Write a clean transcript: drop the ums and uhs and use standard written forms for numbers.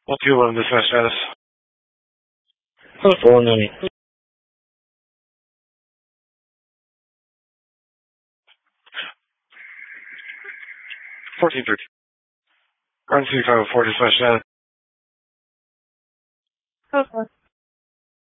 1211 dispatch status. 498. 1430. Run 2504 dispatch status. Okay.